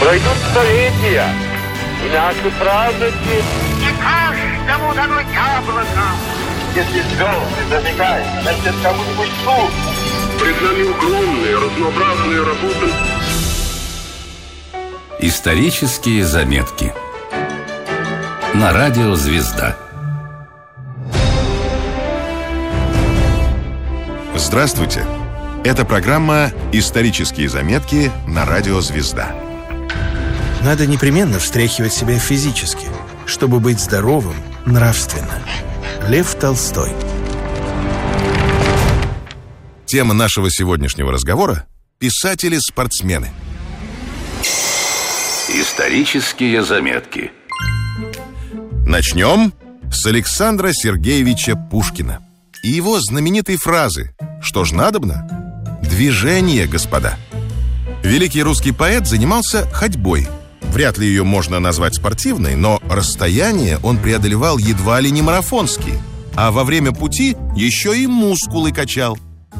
Пройдут столетия, и наши праздники... Не каждому дано яблоко. Если звезды зажигают, значит, кому-нибудь суд. Пред нами огромные, разнообразные работы. Исторические заметки. На радио «Звезда». Здравствуйте! Это программа «Исторические заметки» на радио «Звезда». Надо непременно встряхивать себя физически, чтобы быть здоровым нравственно. Лев Толстой. Тема нашего сегодняшнего разговора – писатели-спортсмены. Исторические заметки. Начнем с Александра Сергеевича Пушкина и его знаменитой фразы «Что ж надобно? Движение, господа». Великий русский поэт занимался ходьбой. Вряд ли ее можно назвать спортивной, но расстояние он преодолевал едва ли не марафонские, а во время пути еще и мускулы качал.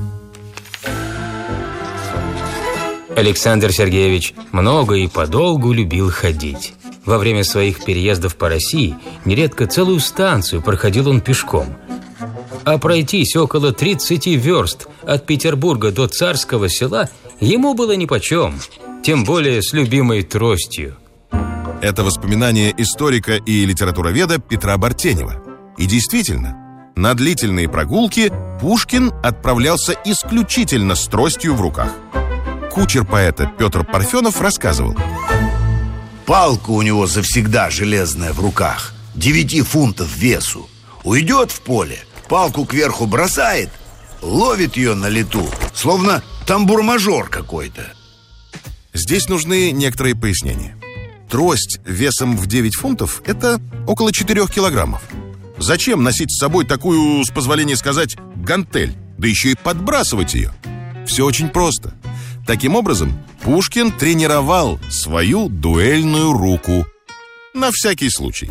Александр Сергеевич много и подолгу любил ходить. Во время своих переездов по России нередко целую станцию проходил он пешком. А пройтись около 30 верст от Петербурга до Царского Села ему было нипочем, тем более с любимой тростью. Это воспоминание историка и литературоведа Петра Бартенева. И действительно, на длительные прогулки Пушкин отправлялся исключительно с тростью в руках. Кучер поэта Петр Парфенов рассказывал: палка у него завсегда железная в руках, 9 фунтов весу. Уйдет в поле, палку кверху бросает, ловит ее на лету, словно тамбур-мажор какой-то. Здесь нужны некоторые пояснения. Трость весом в 9 фунтов – это около 4 килограммов. Зачем носить с собой такую, с позволения сказать, гантель, да еще и подбрасывать ее? Все очень просто. Таким образом, Пушкин тренировал свою дуэльную руку. На всякий случай.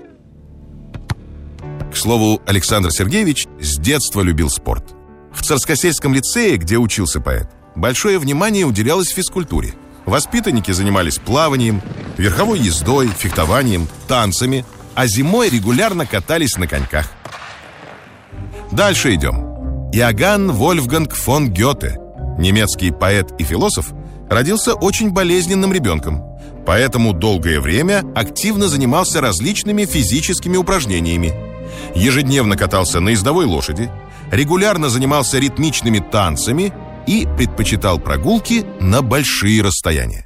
К слову, Александр Сергеевич с детства любил спорт. В Царскосельском лицее, где учился поэт, большое внимание уделялось физкультуре. Воспитанники занимались плаванием, верховой ездой, фехтованием, танцами, а зимой регулярно катались на коньках. Дальше идем. Иоганн Вольфганг фон Гёте, немецкий поэт и философ, родился очень болезненным ребенком, поэтому долгое время активно занимался различными физическими упражнениями. Ежедневно катался на ездовой лошади, регулярно занимался ритмичными танцами и предпочитал прогулки на большие расстояния.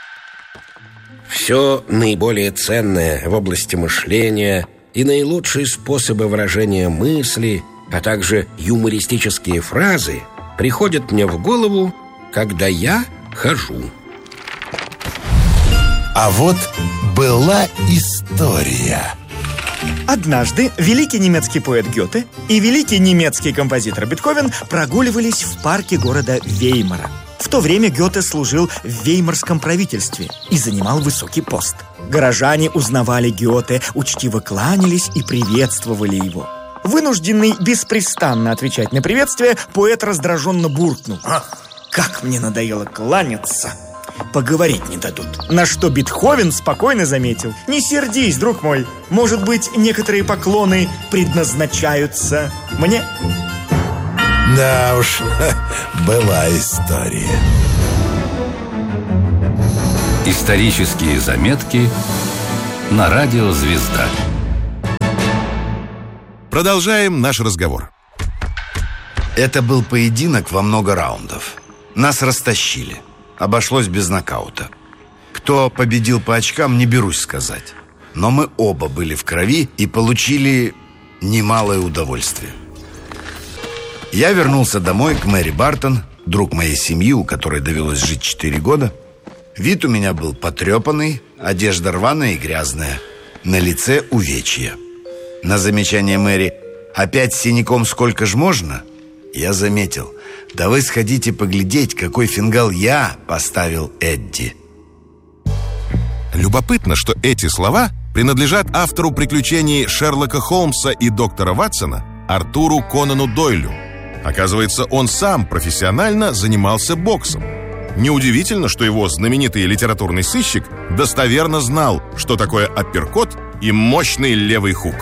Все наиболее ценное в области мышления и наилучшие способы выражения мысли, а также юмористические фразы приходят мне в голову, когда я хожу. А вот была история. Однажды великий немецкий поэт Гёте и великий немецкий композитор Бетховен прогуливались в парке города Веймара. В то время Гёте служил в веймарском правительстве и занимал высокий пост. Горожане узнавали Гёте, учтиво кланялись и приветствовали его. Вынужденный беспрестанно отвечать на приветствие, поэт раздраженно буркнул: «Как мне надоело кланяться! Поговорить не дадут». На что Бетховен спокойно заметил: «Не сердись, друг мой, может быть, некоторые поклоны предназначаются мне». Да уж, была история. Исторические заметки на радио «Звезда». Продолжаем наш разговор. Это был поединок во много раундов. Нас растащили. Обошлось без нокаута. Кто победил по очкам, не берусь сказать. Но мы оба были в крови и получили немалое удовольствие. Я вернулся домой к Мэри Бартон, друг моей семьи, у которой довелось жить 4 года. Вид у меня был потрепанный, одежда рваная и грязная. На лице увечья. На замечание Мэри «Опять с синяком сколько ж можно?» я заметил: да вы сходите поглядеть, какой фингал я поставил Эдди. Любопытно, что эти слова принадлежат автору приключений Шерлока Холмса и доктора Ватсона Артуру Конану Дойлю. Оказывается, он сам профессионально занимался боксом. Неудивительно, что его знаменитый литературный сыщик достоверно знал, что такое апперкот и мощный левый хук.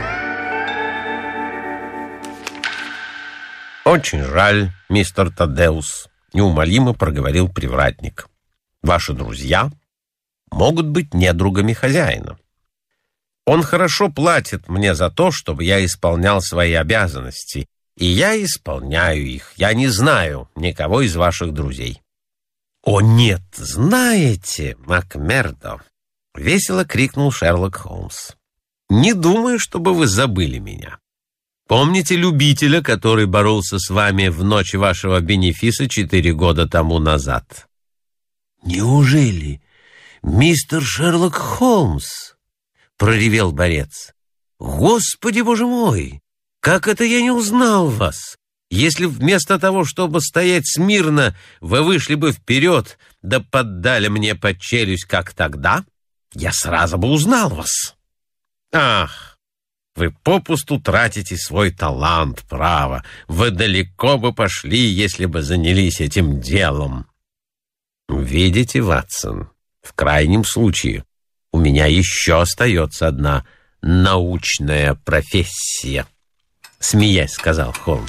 «Очень жаль, мистер Тадеус», — неумолимо проговорил привратник. «Ваши друзья могут быть недругами хозяина. Он хорошо платит мне за то, чтобы я исполнял свои обязанности, и я исполняю их. Я не знаю никого из ваших друзей». «О, нет, знаете, Макмердо!» — весело крикнул Шерлок Холмс. «Не думаю, чтобы вы забыли меня. Помните любителя, который боролся с вами в ночь вашего бенефиса 4 года тому назад?» «Неужели, мистер Шерлок Холмс?» — проревел борец. «Господи, боже мой! Как это я не узнал вас? Если вместо того, чтобы стоять смирно, вы вышли бы вперед, да поддали мне под челюсть, как тогда, я сразу бы узнал вас. Ах, вы попусту тратите свой талант, право. Вы далеко бы пошли, если бы занялись этим делом. Видите, Ватсон, в крайнем случае у меня еще остается одна научная профессия», — смеясь сказал Холмс.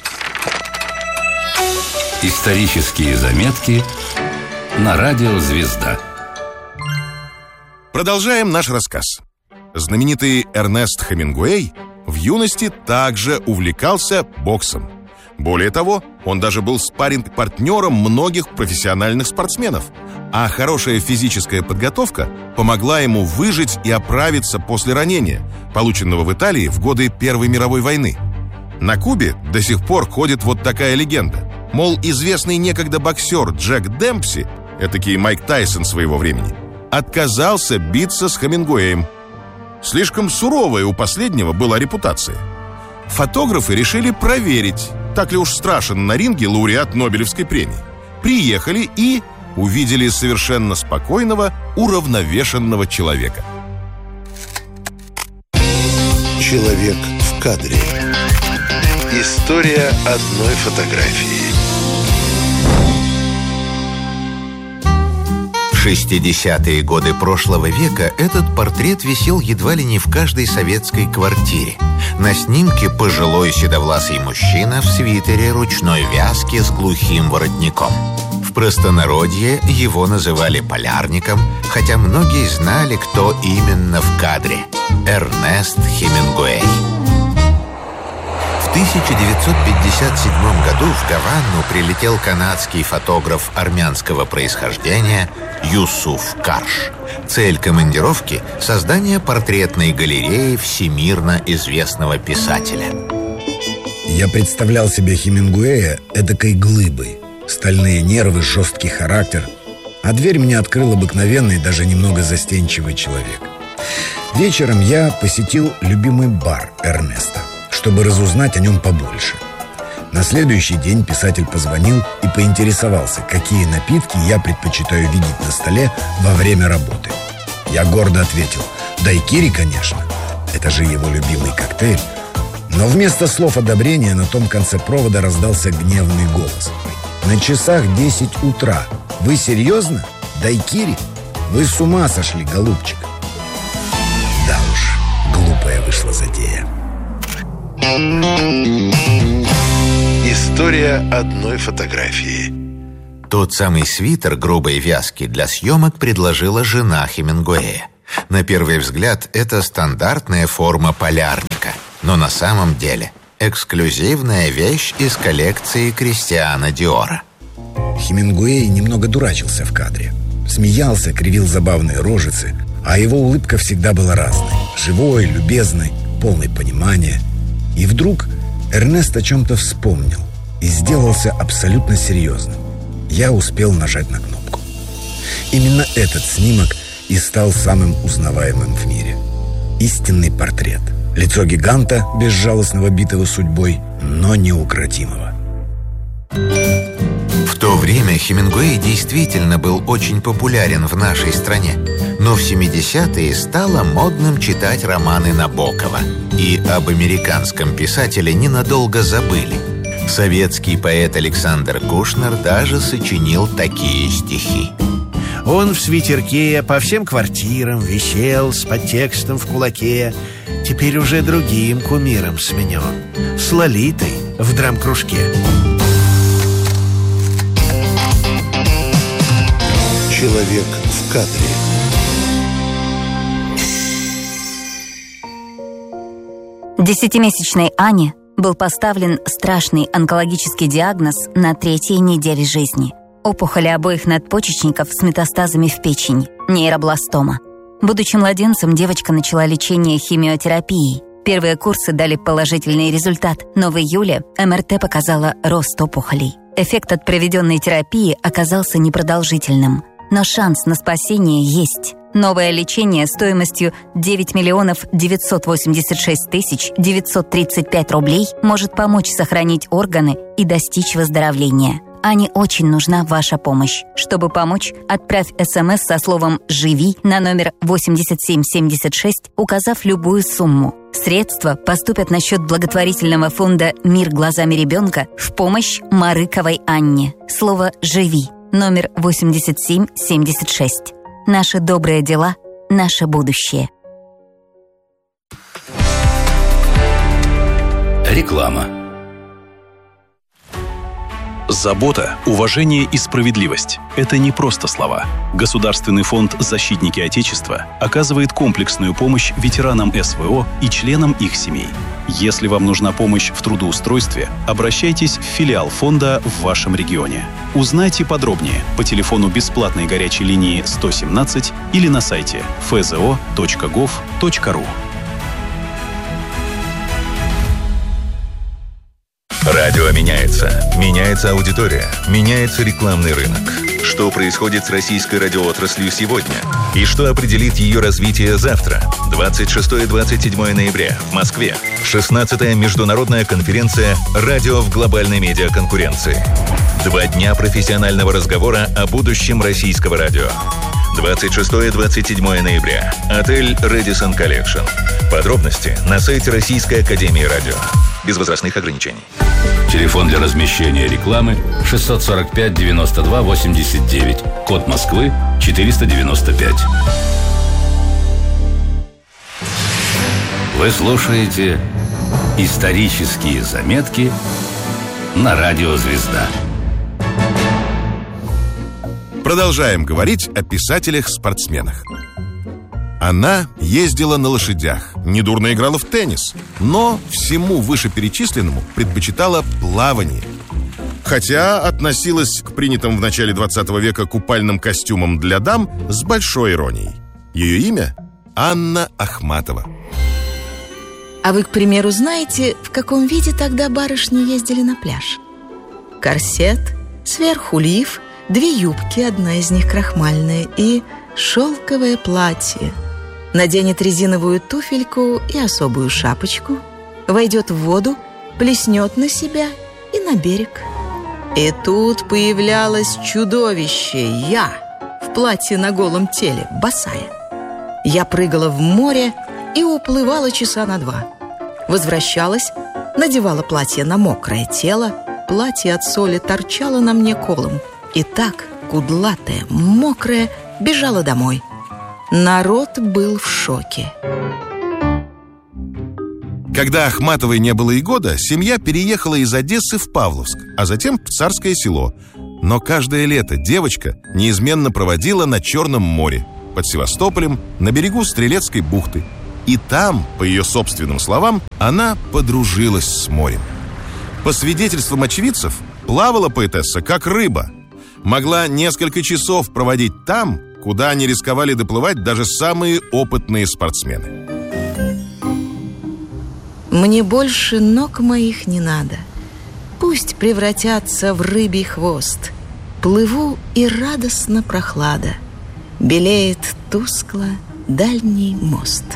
Исторические заметки на радио «Звезда». Продолжаем наш рассказ. Знаменитый Эрнест Хемингуэй в юности также увлекался боксом. Более того, он даже был спарринг-партнером многих профессиональных спортсменов, а хорошая физическая подготовка помогла ему выжить и оправиться после ранения, полученного в Италии в годы Первой мировой войны. На Кубе до сих пор ходит вот такая легенда. Мол, известный некогда боксер Джек Демпси, этакий Майк Тайсон своего времени, отказался биться с Хемингуэем. Слишком суровая у последнего была репутация. Фотографы решили проверить, так ли уж страшен на ринге лауреат Нобелевской премии. Приехали и увидели совершенно спокойного, уравновешенного человека. Человек в кадре. История одной фотографии. В 60-е годы прошлого века этот портрет висел едва ли не в каждой советской квартире. На снимке пожилой седовласый мужчина в свитере ручной вязки с глухим воротником. В простонародье его называли полярником, хотя многие знали, кто именно в кадре – Эрнест Хемингуэй. В 1957 году в Гавану прилетел канадский фотограф армянского происхождения Юсуф Карш. Цель командировки – создание портретной галереи всемирно известного писателя. Я представлял себе Хемингуэя эдакой глыбой. Стальные нервы, жесткий характер. А дверь мне открыл обыкновенный, даже немного застенчивый человек. Вечером я посетил любимый бар Эрнеста, чтобы разузнать о нем побольше. На следующий день писатель позвонил и поинтересовался, какие напитки я предпочитаю видеть на столе во время работы. Я гордо ответил: дайкири, конечно. Это же его любимый коктейль. Но вместо слов одобрения на том конце провода раздался гневный голос: на часах 10 утра. Вы серьезно? Дайкири? Вы с ума сошли, голубчик. Да уж, глупая вышла затея. История одной фотографии. Тот самый свитер грубой вязки для съемок предложила жена Хемингуэя. На первый взгляд, это стандартная форма полярника, но на самом деле эксклюзивная вещь из коллекции Кристиана Диора. Хемингуэй немного дурачился в кадре. Смеялся, кривил забавные рожицы, а его улыбка всегда была разной. Живой, любезной, полной понимания. И вдруг Эрнест о чем-то вспомнил и сделался абсолютно серьезным. Я успел нажать на кнопку. Именно этот снимок и стал самым узнаваемым в мире. Истинный портрет. Лицо гиганта, безжалостного битого судьбой, но неукротимого. В то время Хемингуэй действительно был очень популярен в нашей стране. Но в 70-е стало модным читать романы Набокова. И об американском писателе ненадолго забыли. Советский поэт Александр Кушнер даже сочинил такие стихи. Он в свитерке по всем квартирам висел с подтекстом в кулаке. Теперь уже другим кумиром сменен, с Лолитой в драм-кружке. Человек в кадре. Десятимесячной Ане был поставлен страшный онкологический диагноз на 3-й неделе жизни. Опухоли обоих надпочечников с метастазами в печени, нейробластома. Будучи младенцем, девочка начала лечение химиотерапией. Первые курсы дали положительный результат, но в июле МРТ показала рост опухолей. Эффект от проведенной терапии оказался непродолжительным. Но шанс на спасение есть. Новое лечение стоимостью 9 986 935 рублей может помочь сохранить органы и достичь выздоровления. Ане очень нужна ваша помощь. Чтобы помочь, отправь СМС со словом «Живи» на номер 8776, указав любую сумму. Средства поступят на счет благотворительного фонда «Мир глазами ребенка» в помощь Марыковой Анне. Слово «Живи» номер 8776. Наши добрые дела – наше будущее. Реклама. Забота, уважение и справедливость – это не просто слова. Государственный фонд «Защитники Отечества» оказывает комплексную помощь ветеранам СВО и членам их семей. Если вам нужна помощь в трудоустройстве, обращайтесь в филиал фонда в вашем регионе. Узнайте подробнее по телефону бесплатной горячей линии 117 или на сайте fzo.gov.ru. Радио меняется. Меняется аудитория. Меняется рекламный рынок. Что происходит с российской радиоотраслью сегодня? И что определит ее развитие завтра? 26-27 ноября в Москве. 16-я международная конференция «Радио в глобальной медиаконкуренции». 2 дня профессионального разговора о будущем российского радио. 26-27 ноября. Отель Radisson Collection. Подробности на сайте Российской академии радио. Без возрастных ограничений. Телефон для размещения рекламы 645-92-89. Код Москвы 495. Вы слушаете «Исторические заметки» на радио «Звезда». Продолжаем говорить о писателях-спортсменах. Она ездила на лошадях, недурно играла в теннис, но всему вышеперечисленному предпочитала плавание. Хотя относилась к принятым в начале 20 века купальным костюмам для дам с большой иронией. Ее имя – Анна Ахматова. А вы, к примеру, знаете, в каком виде тогда барышни ездили на пляж? Корсет, сверху лиф, 2 юбки, одна из них крахмальная, и шелковое платье. Наденет резиновую туфельку и особую шапочку, войдет в воду, плеснет на себя и на берег. И тут появлялось чудовище я в платье на голом теле, босая. Я прыгала в море и уплывала часа на 2. Возвращалась, надевала платье на мокрое тело, платье от соли торчало на мне колом. И так, кудлатая, мокрая, бежала домой. Народ был в шоке. Когда Ахматовой не было и года, семья переехала из Одессы в Павловск, а затем в Царское Село. Но каждое лето девочка неизменно проводила на Черном море, под Севастополем, на берегу Стрелецкой бухты. И там, по ее собственным словам, она подружилась с морем. По свидетельствам очевидцев, плавала поэтесса как рыба. Могла несколько часов проводить там, куда не рисковали доплывать даже самые опытные спортсмены. Мне больше ног моих не надо. Пусть превратятся в рыбий хвост. Плыву, и радостно прохлада. Белеет тускло дальний мост.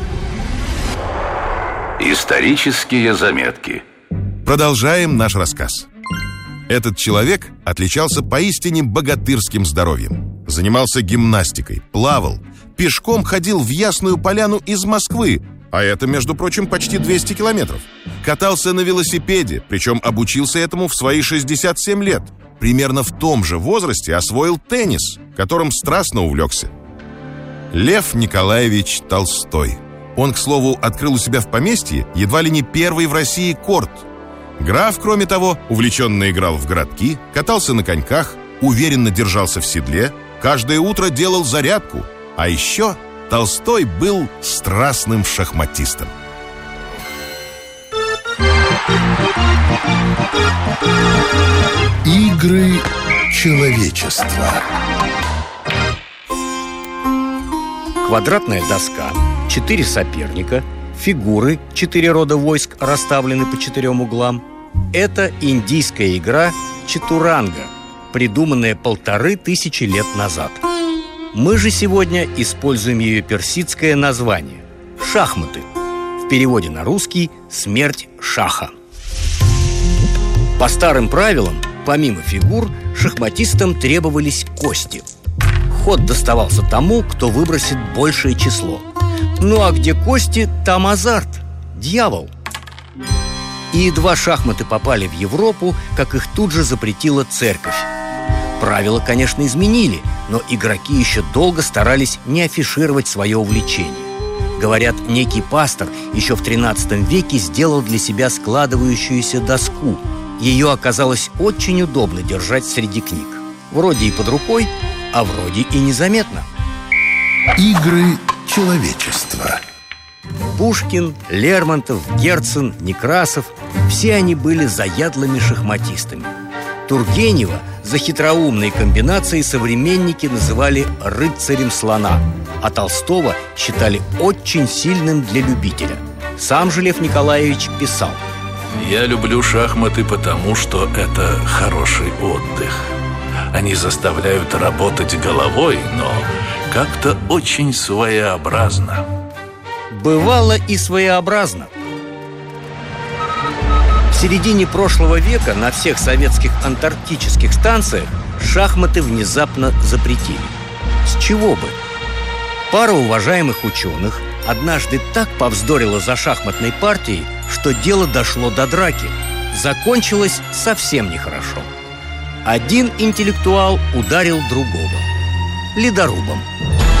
Исторические заметки. Продолжаем наш рассказ. Этот человек отличался поистине богатырским здоровьем. Занимался гимнастикой, плавал, пешком ходил в Ясную Поляну из Москвы, а это, между прочим, почти 200 километров. Катался на велосипеде, причем обучился этому в свои 67 лет. Примерно в том же возрасте освоил теннис, которым страстно увлекся. Лев Николаевич Толстой. Он, к слову, открыл у себя в поместье едва ли не первый в России корт. Граф, кроме того, увлеченно играл в городки, катался на коньках, уверенно держался в седле, каждое утро делал зарядку. А еще Толстой был страстным шахматистом. Игры человечества. Квадратная доска, 4 соперника, фигуры, 4 рода войск расставлены по 4 углам. Это индийская игра чатуранга, придуманная 1500 лет назад. Мы же сегодня используем ее персидское название – шахматы. В переводе на русский «смерть шаха». По старым правилам, помимо фигур, шахматистам требовались кости. Ход доставался тому, кто выбросит большее число. Ну а где кости, там азарт, дьявол. И едва шахматы попали в Европу, как их тут же запретила церковь. Правила, конечно, изменили, но игроки еще долго старались не афишировать свое увлечение. Говорят, некий пастор еще в XIII веке сделал для себя складывающуюся доску. Ее оказалось очень удобно держать среди книг. Вроде и под рукой, а вроде и незаметно. Игры человечества. Пушкин, Лермонтов, Герцен, Некрасов – все они были заядлыми шахматистами. Тургенева за хитроумные комбинации современники называли «рыцарем слона», а Толстого считали очень сильным для любителя. Сам же Лев Николаевич писал: «Я люблю шахматы, потому что это хороший отдых. Они заставляют работать головой, но как-то очень своеобразно». Бывало и своеобразно. В середине прошлого века на всех советских антарктических станциях шахматы внезапно запретили. С чего бы? Пара уважаемых ученых однажды так повздорила за шахматной партией, что дело дошло до драки. Закончилось совсем нехорошо. Один интеллектуал ударил другого ледорубом.